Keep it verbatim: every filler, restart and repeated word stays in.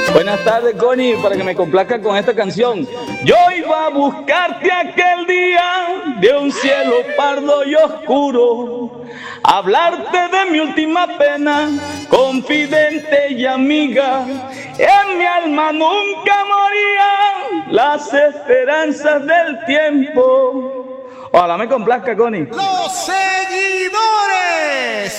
Buenas tardes, Connie, para que me complazca con esta canción. Yo iba a buscarte aquel día de un cielo pardo y oscuro, hablarte de mi última pena, confidente y amiga. En mi alma nunca morían las esperanzas del tiempo. Ojalá me complazca, Connie. Los seguidores